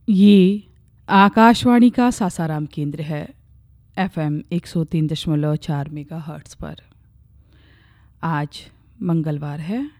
ये आकाशवाणी का सासाराम केंद्र है। FM 103.4 मेगाहर्ट्ज़ पर। आज मंगलवार है,